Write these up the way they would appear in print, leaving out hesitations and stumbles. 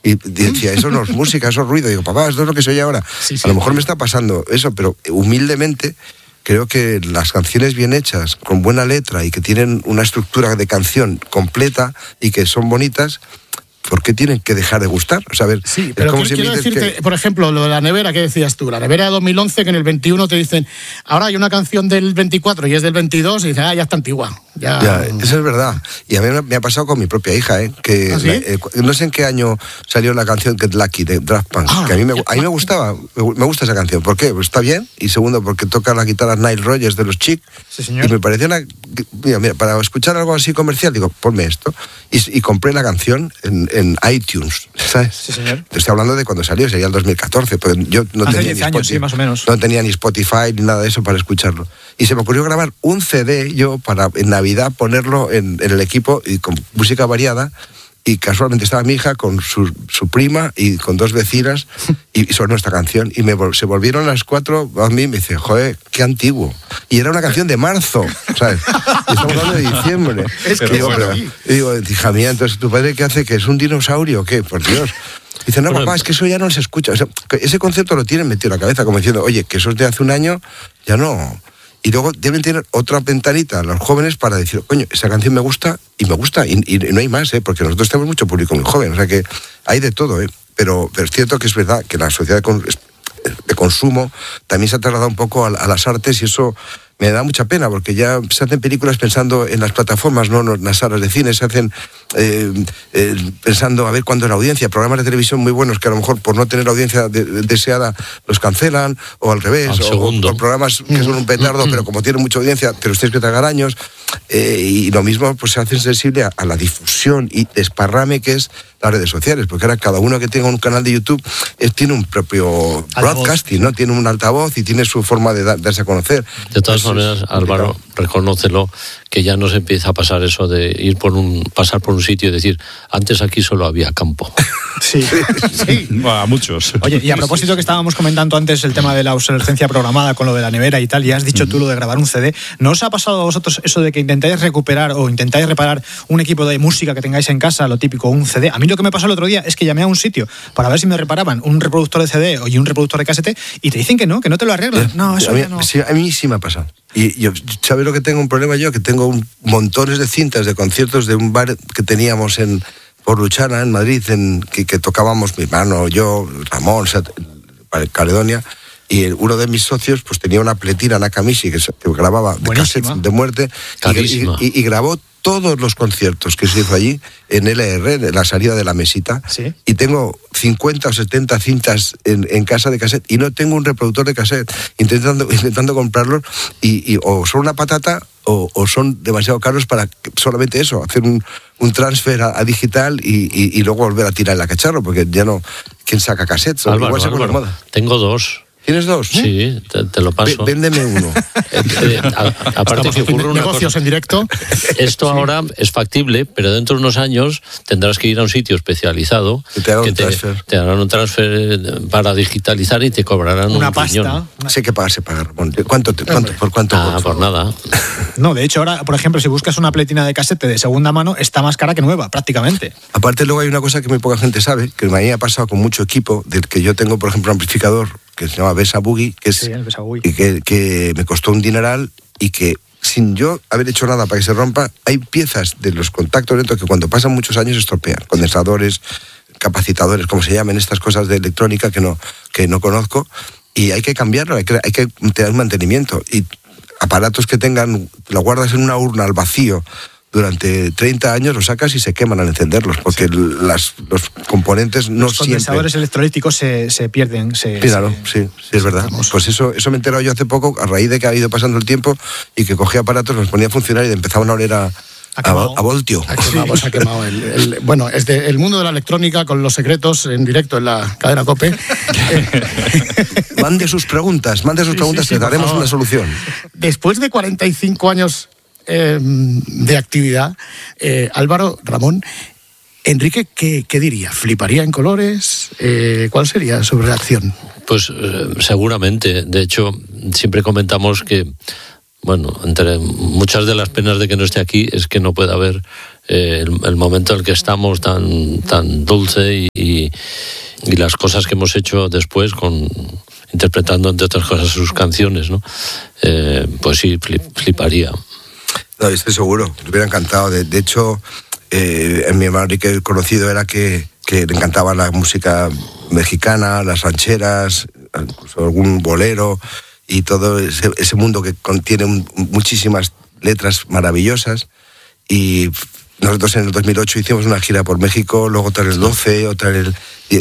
Y decía, eso no es música, eso es ruido. Digo, papá, esto es lo que se oye ahora. Sí, a lo mejor me está pasando eso, pero humildemente creo que las canciones bien hechas, con buena letra y que tienen una estructura de canción completa y que son bonitas, ¿por qué tienen que dejar de gustar? O sea, a ver, sí, pero quiero decirte, por ejemplo, lo de la nevera que decías tú, la nevera de 2011, que en el 21 te dicen, ahora hay una canción del 24 y es del 22, y dicen, ya está antigua. Ya, eso es verdad. Y a mí me ha pasado con mi propia hija, que ¿Ah, sí? no sé en qué año salió la canción Get Lucky de Daft Punk, que a mí me gustaba, me gusta esa canción. ¿Por qué? Pues está bien, y segundo, porque toca la guitarra Nile Rodgers de los Chic, sí, señor. Y me pareció mira, para escuchar algo así comercial, digo, ponme esto, y compré la canción en iTunes, ¿sabes? Sí, señor. Te estoy hablando de cuando salió, sería el 2014, pues yo no hace tenía 10 años, sí, más o menos. No tenía ni Spotify ni nada de eso para escucharlo. Y se me ocurrió grabar un CD yo para en Navidad ponerlo en el equipo y con música variada. Y casualmente estaba mi hija con su prima y con 2 vecinas y sonó esta canción. Y se volvieron las 4 a mí y me dice, joder, qué antiguo. Y era una canción de marzo, ¿sabes? Y estamos hablando de diciembre. Es que digo, hija mía, entonces ¿tu padre qué hace? ¿Que es un dinosaurio o qué? Por Dios. Dice, no, papá, es que eso ya no se escucha. O sea, ese concepto lo tienen metido en la cabeza, como diciendo, oye, que eso es de hace un año, ya no. Y luego deben tener otra ventanita los jóvenes para decir, coño, esa canción me gusta, y no hay más, porque nosotros tenemos mucho público muy joven, o sea que hay de todo, pero es cierto que es verdad que la sociedad de consumo también se ha trasladado un poco a las artes, y eso me da mucha pena, porque ya se hacen películas pensando en las plataformas, no en las salas de cine, se hacen pensando a ver cuándo es la audiencia, programas de televisión muy buenos que a lo mejor por no tener la audiencia deseada los cancelan, o al revés, o programas que son un petardo, pero como tienen mucha audiencia, te los tienes que tragar años, y lo mismo pues se hace sensible a la difusión y desparrame que es las redes sociales, porque ahora cada uno que tenga un canal de YouTube tiene un propio broadcasting, ¿no? Tiene un altavoz y tiene su forma de darse a conocer. De todas maneras, Álvaro, reconócelo, que ya no se empieza a pasar eso de pasar por un sitio y decir, antes aquí solo había campo. Sí. A muchos. Oye, y a propósito que estábamos comentando antes el tema de la obsolescencia programada con lo de la nevera y tal, y has dicho tú lo de grabar un CD, ¿no os ha pasado a vosotros eso de que intentáis recuperar o intentáis reparar un equipo de música que tengáis en casa, lo típico, un CD? A mí lo que me pasó el otro día es que llamé a un sitio para ver si me reparaban un reproductor de CD y un reproductor de casete, y te dicen que no te lo arreglan. No, eso ya no. Sí, a mí sí me ha pasado. Y yo, ¿sabes lo que tengo un problema yo? Que tengo montones de cintas de conciertos de un bar que teníamos por Luchana, en Madrid, que tocábamos mi hermano, yo, Ramón, Caledonia, y uno de mis socios pues tenía una pletina Nakamichi que grababa de cassettes de muerte y grabó todos los conciertos que se hizo allí en LR, en la salida de la mesita. ¿Sí? Y tengo 50 o 70 cintas en casa de cassette y no tengo un reproductor de cassette, intentando comprarlos y o son una patata o son demasiado caros para solamente eso, hacer un transfer a digital y luego volver a tirar el cacharro, porque ya no, ¿quién saca cassettes? Álvaro, tengo 2. ¿Tienes 2? Sí, te lo paso. Véndeme uno. Aparte que ocurre una negocios cosa. en directo. Esto ahora es factible, pero dentro de unos años tendrás que ir a un sitio especializado que te harán un transfer para digitalizar y te cobrarán una un pasta. riñón. Sé que pagar, Ramón. ¿Por cuánto? Por nada. No, de hecho ahora, por ejemplo, si buscas una pletina de casete de segunda mano, está más cara que nueva, prácticamente. Aparte luego hay una cosa que muy poca gente sabe, que me ha pasado con mucho equipo, del que yo tengo, por ejemplo, un amplificador que se llama Besa Boogie, que me costó un dineral y que sin yo haber hecho nada para que se rompa, hay piezas de los contactos dentro que cuando pasan muchos años estropean, condensadores, capacitadores, como se llaman estas cosas de electrónica que no conozco, y hay que cambiarlo, hay que tener un mantenimiento, y aparatos que tengan, lo guardas en una urna al vacío durante 30 años, los sacas y se queman al encenderlos, porque los componentes no siempre... Los condensadores electrolíticos se pierden. Claro, sí, es verdad. Pues eso me he enterado yo hace poco, a raíz de que ha ido pasando el tiempo y que cogía aparatos, los ponía a funcionar y empezaban a oler a voltio. Ha quemado bueno, es el mundo de la electrónica con los secretos en directo en la cadena COPE. Mande sus preguntas, que daremos una solución. Después de 45 años de actividad, Álvaro, Ramón, Enrique, ¿qué diría? ¿Fliparía en colores? ¿Cuál sería su reacción? Pues seguramente. De hecho, siempre comentamos que, bueno, entre muchas de las penas de que no esté aquí es que no puede haber el momento en el que estamos tan dulce y y las cosas que hemos hecho después interpretando entre otras cosas sus canciones, ¿no? Pues sí, fliparía. No, estoy seguro, me hubiera encantado. De hecho, en mi hermano Enrique el conocido era que le encantaba la música mexicana, las rancheras, incluso algún bolero y todo ese mundo que contiene muchísimas letras maravillosas. Y nosotros en el 2008 hicimos una gira por México, luego otra en el 12, otra en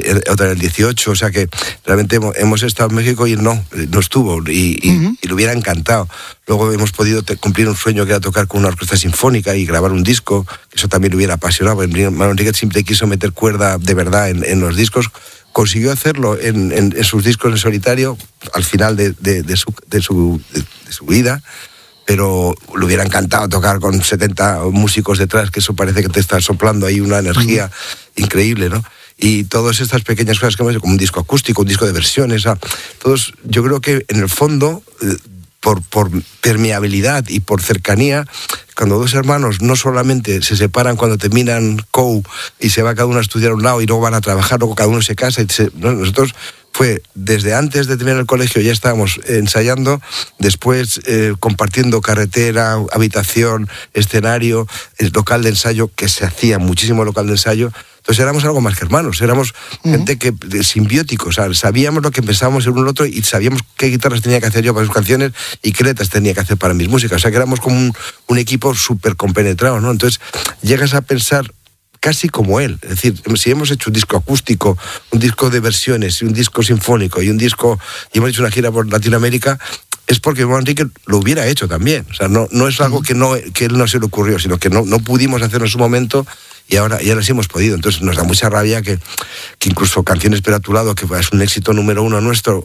el 18, o sea que realmente hemos estado en México y él no estuvo y le hubiera encantado. Luego hemos podido cumplir un sueño que era tocar con una orquesta sinfónica y grabar un disco, que eso también le hubiera apasionado. Manuel Enrique siempre quiso meter cuerda de verdad en los discos. Consiguió hacerlo en sus discos en solitario al final de su vida, pero le hubiera encantado tocar con 70 músicos detrás, que eso parece que te está soplando ahí una energía increíble, ¿no? Y todas estas pequeñas cosas que hemos hecho, como un disco acústico, un disco de versiones, todos, yo creo que en el fondo, por permeabilidad y por cercanía, cuando dos hermanos no solamente se separan cuando terminan COU y se va cada uno a estudiar a un lado y luego van a trabajar, luego cada uno se casa, nosotros fue desde antes de terminar el colegio ya estábamos ensayando, después compartiendo carretera, habitación, escenario, el local de ensayo, que se hacía muchísimo local de ensayo. Entonces éramos algo más que hermanos, éramos gente simbióticos, o sea, sabíamos lo que pensábamos el uno el otro y sabíamos qué guitarras tenía que hacer yo para sus canciones y qué letras tenía que hacer para mis músicas, o sea que éramos como un equipo súper compenetrado, ¿no? Entonces llegas a pensar casi como él, es decir, si hemos hecho un disco acústico, un disco de versiones, un disco sinfónico y y hemos hecho una gira por Latinoamérica, es porque Manuel Enrique lo hubiera hecho también, o sea, no es algo que él no se le ocurrió, sino que no pudimos hacerlo en su momento y ahora ya sí hemos podido. Entonces nos da mucha rabia que incluso Canciones pero a tu lado, que es un éxito número 1 nuestro,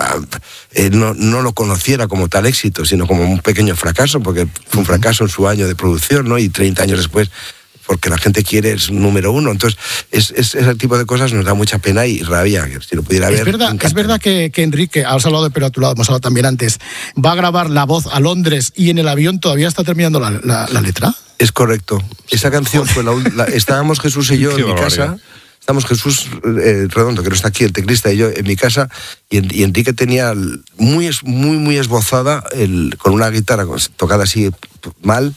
no lo conociera como tal éxito, sino como un pequeño fracaso, porque fue un fracaso en su año de producción, ¿no? Y 30 años después, porque la gente quiere es número 1. Entonces, ese tipo de cosas nos da mucha pena y rabia, que si lo pudiera ver. Es verdad que Enrique, has hablado de Pero a tu lado, hemos hablado también antes, va a grabar la voz a Londres y en el avión todavía está terminando la letra. Es correcto. Esa canción fue estábamos Jesús y yo en mi casa. Estamos Jesús Redondo, que no está aquí, el teclista, y yo en mi casa, y Enrique tenía muy esbozada, con una guitarra tocada así mal,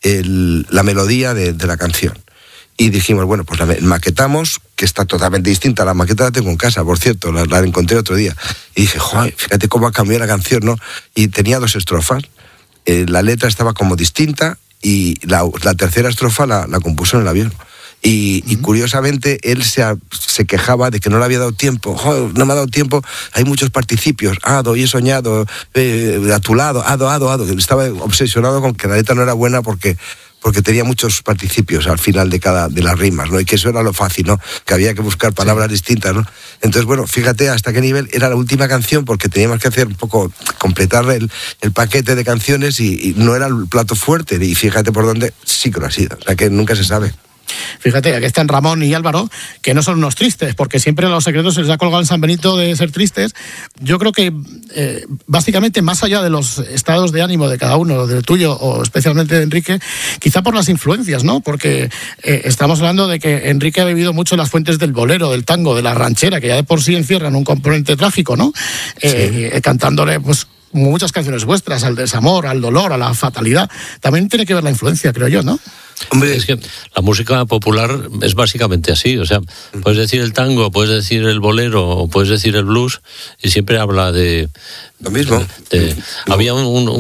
la melodía de la canción. Y dijimos, bueno, pues la maquetamos, que está totalmente distinta. La maqueta la tengo en casa, por cierto, la encontré otro día. Y dije, joder, fíjate cómo ha cambiado la canción, ¿no? Y tenía 2 estrofas. La letra estaba como distinta y la tercera estrofa la compuso en el avión. Y curiosamente él se quejaba de que no le había dado tiempo. Joder, no me ha dado tiempo, hay muchos participios. Ado, y he soñado, a tu lado, ado. Estaba obsesionado con que la letra no era buena porque tenía muchos participios al final de las rimas, ¿no? Y que eso era lo fácil, ¿no? Que había que buscar palabras distintas, ¿no? Entonces, bueno, fíjate hasta qué nivel era la última canción, porque teníamos que hacer un poco, completar el paquete de canciones y no era el plato fuerte. Y fíjate por dónde sí que lo ha sido. O sea, que nunca se sabe. Fíjate, aquí están Ramón y Álvaro, que no son unos tristes, porque siempre a los secretos se les ha colgado en San Benito de ser tristes. Yo creo que, básicamente, más allá de los estados de ánimo de cada uno, del tuyo o especialmente de Enrique, quizá por las influencias, ¿no? Porque estamos hablando de que Enrique ha bebido mucho las fuentes del bolero, del tango, de la ranchera, que ya de por sí encierran un componente trágico, ¿no? Sí. Cantándole, pues, muchas canciones vuestras, al desamor, al dolor, a la fatalidad. También tiene que ver la influencia, creo yo, ¿no? Hombre, es que la música popular es básicamente así, o sea, puedes decir el tango, puedes decir el bolero, o puedes decir el blues, y siempre habla de lo mismo. Había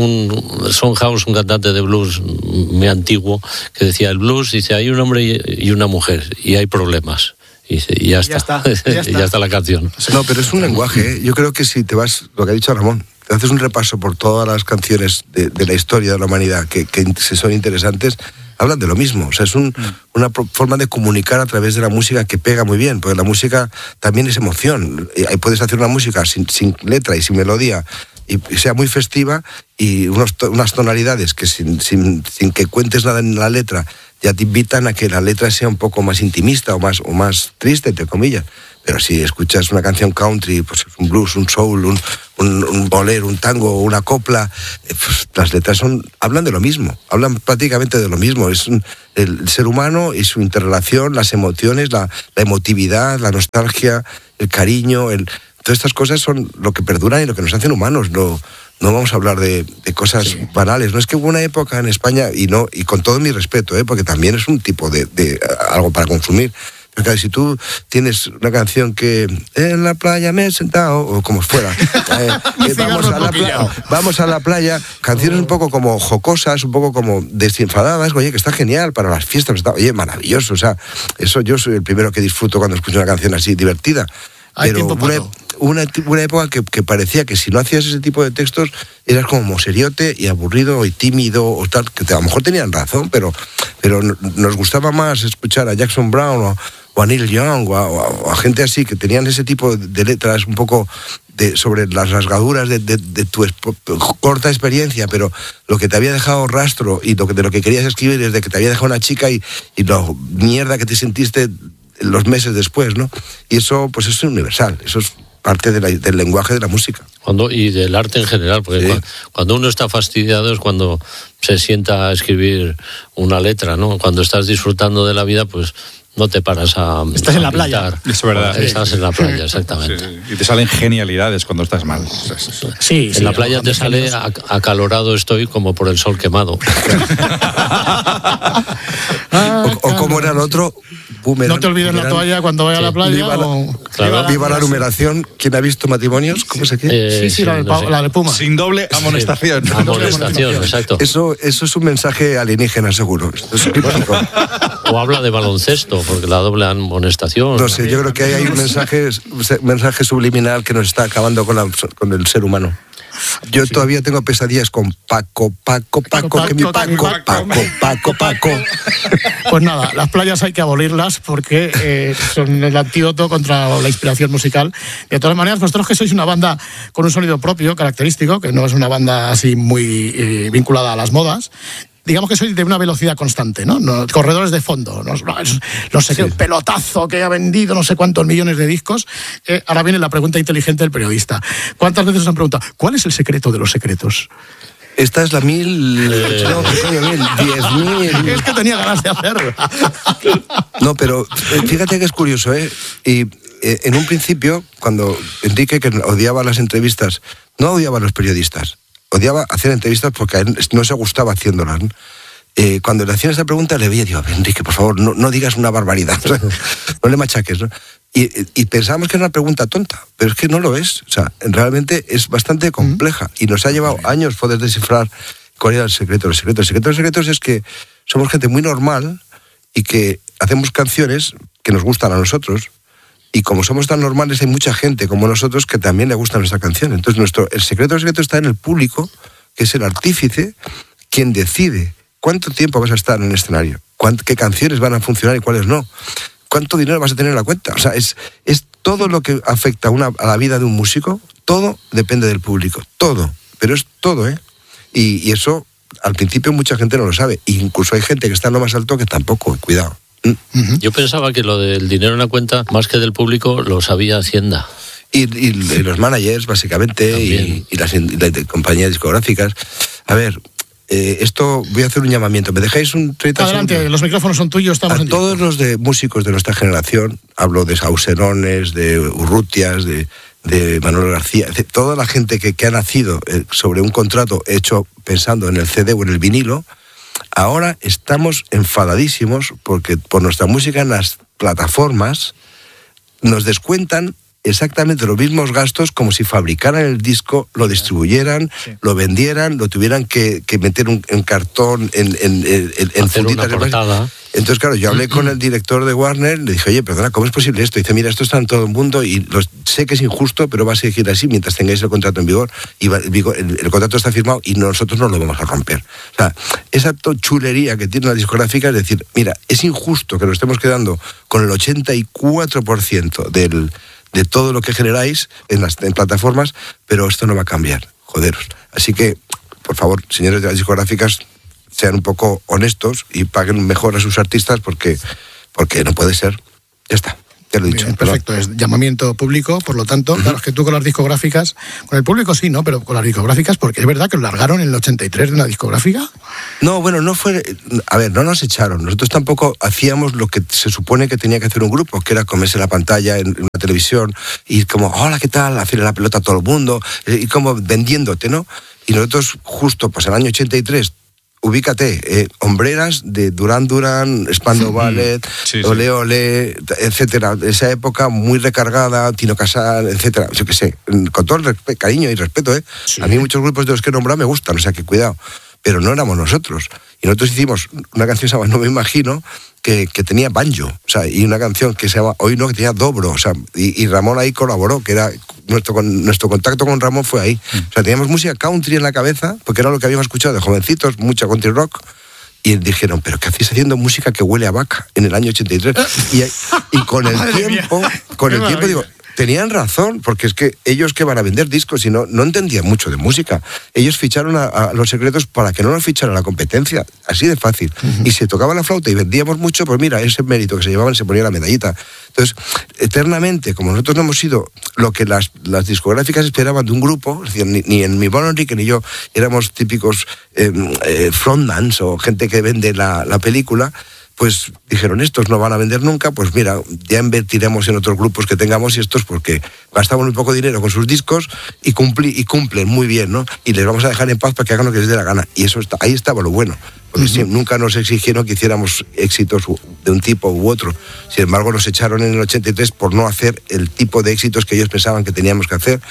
un Son House, un cantante de blues muy antiguo, que decía, el blues, dice, hay un hombre y una mujer, y hay problemas. Y ya está. Ya está la canción. No, pero es un lenguaje, ¿eh? Yo creo que si te vas, lo que ha dicho Ramón, te haces un repaso por todas las canciones de la historia de la humanidad que son interesantes, hablan de lo mismo. O sea, es una forma de comunicar a través de la música que pega muy bien, porque la música también es emoción. Ahí puedes hacer una música sin letra y sin melodía, y sea muy festiva, y unas tonalidades que sin que cuentes nada en la letra ya te invitan a que la letra sea un poco más intimista o más triste, entre comillas. Pero si escuchas una canción country, pues un blues, un soul, un bolero, un tango, una copla, pues las letras hablan de lo mismo, hablan prácticamente de lo mismo. Es el ser humano y su interrelación, las emociones, la emotividad, la nostalgia, el cariño, todas estas cosas son lo que perduran y lo que nos hacen humanos. No vamos a hablar de cosas banales. No es que hubo una época en España, y con todo mi respeto, porque también es un tipo de algo para consumir. Pero claro, si tú tienes una canción que en la playa me he sentado, o como fuera, vamos a la playa, canciones un poco como jocosas, un poco como desenfadadas, oye, que está genial para las fiestas, oye, maravilloso, o sea, eso yo soy el primero que disfruto cuando escucho una canción así divertida. Pero una época que parecía que si no hacías ese tipo de textos eras como moseriote y aburrido y tímido o tal, que a lo mejor tenían razón, pero nos gustaba más escuchar a Jackson Browne o a Neil Young o a gente así que tenían ese tipo de letras un poco sobre las rasgaduras de tu corta experiencia, pero lo que te había dejado rastro y de lo que querías escribir desde que te había dejado una chica y lo mierda que te sentiste los meses después, ¿no? Y eso, pues es universal, eso es parte del lenguaje de la música. Y del arte en general, porque cuando uno está fastidiado es cuando se sienta a escribir una letra, ¿no? Cuando estás disfrutando de la vida, pues no te paras a Estás en la playa. Eso es verdad. Estás en la playa, exactamente. Sí. Y te salen genialidades cuando estás mal. Sí, en la playa te sale acalorado estoy como por el sol quemado. O como era el otro, boomerang. No te olvides la toalla cuando vayas a la playa. Viva la numeración. ¿Quién ha visto matrimonios? ¿Cómo se quiere? Sí, la de Puma. Sin doble amonestación. Sí, amonestación, exacto. Eso es un mensaje alienígena, seguro. O habla de baloncesto, porque la doble amonestación. No sé, yo creo que hay un mensaje subliminal que nos está acabando con el ser humano. Yo todavía tengo pesadillas con Paco, que mi Paco. Pues nada, las playas hay que abolirlas porque son el antídoto contra la inspiración musical. De todas maneras, vosotros que sois una banda con un sonido propio, característico, que no es una banda así muy vinculada a las modas, digamos que sois de una velocidad constante, ¿no? Corredores de fondo, no sé qué, un pelotazo que ha vendido no sé cuántos millones de discos. Ahora viene la pregunta inteligente del periodista. ¿Cuántas veces os han preguntado cuál es el secreto de los secretos? Esta es la 10.000. Es que tenía ganas de hacerlo. No, pero fíjate que es curioso, Y en un principio, cuando Enrique, que odiaba las entrevistas, no odiaba a los periodistas, odiaba hacer entrevistas porque a él no se gustaba haciéndolas, ¿no? Cuando le hacían esta pregunta le veía y digo, Enrique, por favor, no digas una barbaridad, no le machaques, ¿no? Y pensábamos que era una pregunta tonta, pero es que no lo es. O sea, realmente es bastante compleja y nos ha llevado años poder descifrar cuál era el secreto. El secreto de los secretos es que somos gente muy normal y que hacemos canciones que nos gustan a nosotros. Y como somos tan normales, hay mucha gente como nosotros que también le gusta nuestra canción. Entonces, el secreto está en el público, que es el artífice, quien decide cuánto tiempo vas a estar en el escenario, qué canciones van a funcionar y cuáles no, cuánto dinero vas a tener en la cuenta. O sea, es todo lo que afecta a la vida de un músico, todo depende del público, todo. Pero es todo, Y eso, al principio, mucha gente no lo sabe. Incluso hay gente que está en lo más alto que tampoco, cuidado. Yo pensaba que lo del dinero en la cuenta, más que del público, lo sabía Hacienda. Y los managers, básicamente, y las compañías discográficas. A ver, esto voy a hacer un llamamiento. ¿Me dejáis un 30 Adelante, segundos? los micrófonos son tuyos, estamos a todos los de músicos de nuestra generación, hablo de Sauserones, de Urrutias, de Manuel García, toda la gente que ha nacido sobre un contrato hecho pensando en el CD o en el vinilo. Ahora estamos enfadadísimos porque por nuestra música en las plataformas nos descuentan exactamente los mismos gastos como si fabricaran el disco, lo distribuyeran, lo vendieran, lo tuvieran que meter en cartón, en funditas de plástico. Entonces, claro, yo hablé con el director de Warner, le dije, oye, perdona, ¿cómo es posible esto? Y dice, mira, esto está en todo el mundo y sé que es injusto, pero va a seguir así mientras tengáis el contrato en vigor. Y el contrato está firmado y nosotros no lo vamos a romper. O sea, esa chulería que tiene la discográfica es decir, mira, es injusto que nos estemos quedando con el 84% de todo lo que generáis en plataformas, pero esto no va a cambiar, joderos. Así que, por favor, señores de las discográficas, sean un poco honestos y paguen mejor a sus artistas porque no puede ser. Ya está. te lo he dicho. Bien, perfecto, es llamamiento público, por lo tanto, claro, es que tú con las discográficas, con el público sí, ¿no? Pero con las discográficas, porque es verdad que lo largaron en el 83 de una discográfica. No, bueno, no fue... A ver, no nos echaron. Nosotros tampoco hacíamos lo que se supone que tenía que hacer un grupo, que era comerse la pantalla en una televisión y como, hola, ¿qué tal? Hacerle la pelota a todo el mundo y como vendiéndote, ¿no? Y nosotros justo, pues el año 83... Ubícate, hombreras de Duran Duran, Spandau Ballet, Ole Ole, etcétera. Esa época muy recargada, Tino Casal, etcétera. Yo qué sé, con todo el cariño y respeto, ¿eh? Sí. A mí muchos grupos de los que he nombrado me gustan, o sea que cuidado. Pero no éramos nosotros. Y nosotros hicimos una canción que se llama No me imagino, que tenía banjo, o sea, y una canción que se llama Hoy no, que tenía dobro, o sea, y Ramón ahí colaboró, que era nuestro contacto con Ramón fue ahí. O sea, teníamos música country en la cabeza, porque era lo que habíamos escuchado de jovencitos, mucha country rock, y dijeron, ¿pero qué hacéis haciendo música que huele a vaca en el año 83? Y con el tiempo, digo, tenían razón, porque es que ellos que van a vender discos y no entendían mucho de música. Ellos ficharon a Los Secretos para que no nos fichara la competencia, así de fácil. Y si tocaba la flauta y vendíamos mucho, pues mira, ese mérito que se llevaban se ponía la medallita. Entonces, eternamente, como nosotros no hemos sido lo que las discográficas esperaban de un grupo, es decir, ni en mi Bono Enrique ni yo éramos típicos frontmans o gente que vende la película, pues dijeron, estos no van a vender nunca, pues mira, ya invertiremos en otros grupos que tengamos y estos porque gastamos muy poco dinero con sus discos y cumplen muy bien, ¿no? Y les vamos a dejar en paz para que hagan lo que les dé la gana. Y eso ahí estaba lo bueno, porque nunca nos exigieron que hiciéramos éxitos de un tipo u otro. Sin embargo, nos echaron en el 83 por no hacer el tipo de éxitos que ellos pensaban que teníamos que hacer.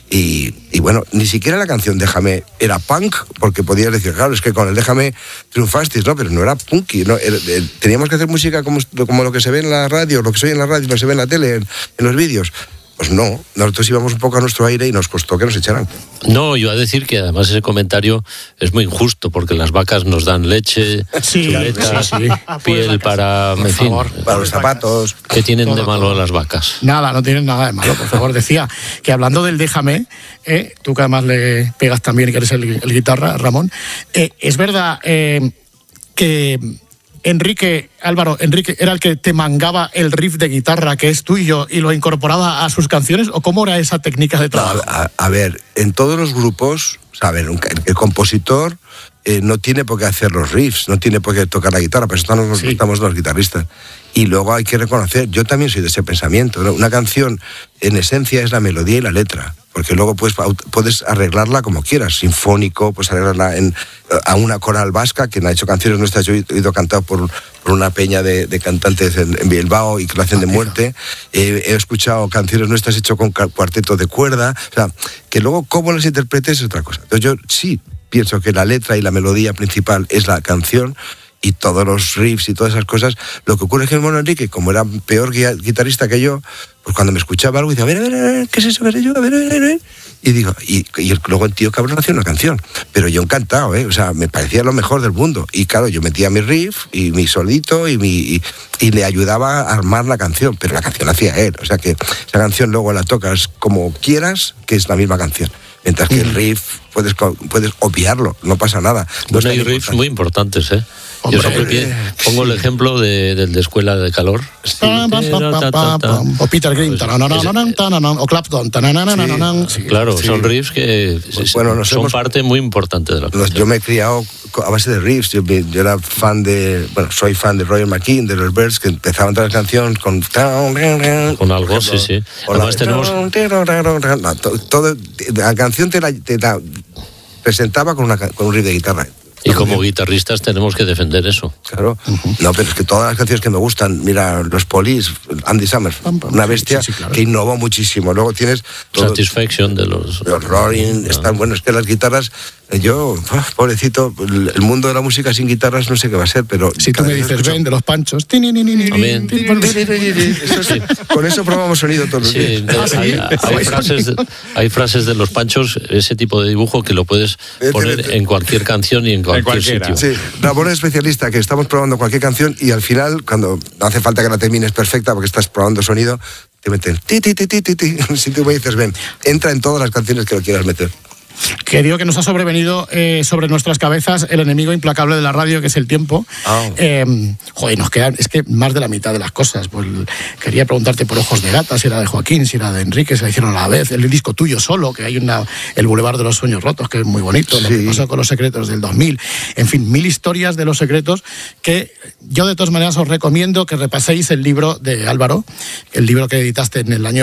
Y bueno, ni siquiera la canción Déjame era punk, porque podías decir, claro, es que con el Déjame triunfasteis, ¿no? Pero no era punky, ¿no? Teníamos que hacer música como lo que se ve en la radio, lo que se oye en la radio, lo que se ve en la tele, en los vídeos. Pues no, nosotros íbamos un poco a nuestro aire y nos costó que nos echaran. No, yo a decir que además ese comentario es muy injusto, porque las vacas nos dan leche, chuleta, piel para, en fin, para los zapatos. ¿Qué tienen de malo las vacas? Nada, no tienen nada de malo, por favor. Decía que hablando del Déjame, tú que además le pegas también y que eres el guitarra, Ramón, es verdad que Álvaro Enrique era el que te mangaba el riff de guitarra que es tuyo y lo incorporaba a sus canciones, ¿o cómo era esa técnica de trabajo? A ver, en todos los grupos, a ver, el compositor no tiene por qué hacer los riffs, no tiene por qué tocar la guitarra, pero estamos los guitarristas. Y luego hay que reconocer, yo también soy de ese pensamiento, ¿no? Una canción en esencia es la melodía y la letra, porque luego puedes arreglarla como quieras, sinfónico, puedes arreglarla a una coral vasca, que ha hecho canciones nuestras, yo he oído cantado por una peña de cantantes en Bilbao y que lo hacen de muerte, he escuchado canciones nuestras hechas con cuarteto de cuerda, o sea, que luego cómo las interpretes es otra cosa. Entonces yo sí pienso que la letra y la melodía principal es la canción, y todos los riffs y todas esas cosas. Lo que ocurre es que el Mono Enrique, como era peor guitarrista que yo, pues cuando me escuchaba algo, decía, a ver, ¿qué es eso? A ver. Y digo, y luego el tío cabrón hacía una canción. Pero yo encantado, o sea, me parecía lo mejor del mundo. Y claro, yo metía mi riff y mi solito y le ayudaba a armar la canción, pero la canción la hacía él. O sea que esa canción luego la tocas como quieras, que es la misma canción. Mientras que el riff puedes obviarlo, no pasa nada. Bueno, hay riffs muy importantes, Yo siempre pongo el ejemplo del de Escuela de Calor. O Peter Green, o Clapton. Claro, son riffs que son parte muy importante de la canción. Yo me he criado a base de riffs. Yo era soy fan de Roger McKean, de los Birds, que empezaban todas las canciones con algo, sí. Además tenemos... La canción te la presentaba con un riff de guitarra. Y como guitarristas tenemos que defender eso. Claro. No, pero es que todas las canciones que me gustan, mira, los Police, Andy Summers, una bestia claro, que innovó muchísimo. Luego tienes... Satisfaction de los Roaring, están buenos, que las guitarras... pobrecito, el mundo de la música sin guitarras no sé qué va a ser, pero... Si tú me dices, ven, de los Panchos... Con eso probamos sonido todos los días. Hay frases de los Panchos, ese tipo de dibujo que lo puedes poner en cualquier canción y en cualquier sitio. Sí, Ramón es especialista, que estamos probando cualquier canción y al final, cuando no hace falta que la termines perfecta porque estás probando sonido, te meten ti. Si tú me dices, ven, entra en todas las canciones que lo quieras meter. Que digo que nos ha sobrevenido sobre nuestras cabezas el enemigo implacable de la radio, que es el tiempo. Joder, nos quedan, es que más de la mitad de las cosas. Pues quería preguntarte por Ojos de Gata, si era de Joaquín, si era de Enrique, se la hicieron a la vez. El disco tuyo solo, que hay el Boulevard de los Sueños Rotos, que es muy bonito, lo que pasó con Los Secretos del 2000. En fin, 1000 historias de Los Secretos, que yo de todas maneras os recomiendo que repaséis el libro de Álvaro, el libro que editaste en el año